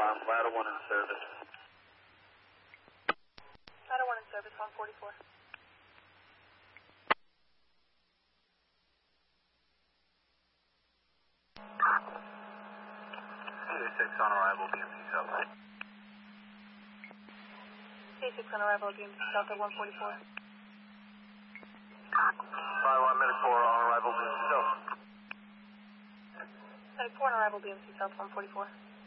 Ladder 1 in service. Ladder 1 in service, 144. CA6 on arrival, BMC South. CA6 on arrival, BMC South at 144. 5-1 Medic 4 on arrival, BMC South. Medic 4 on arrival, BMC South 144.